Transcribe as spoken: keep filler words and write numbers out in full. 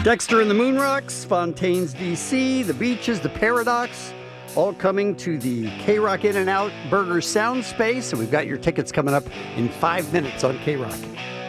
Dexter and the Moonrocks, Fontaines, D C, The Beaches, The Paradox, all coming to the K-Rock In-N-Out Burger Sound Space. And we've got your tickets coming up in five minutes on K-Rock.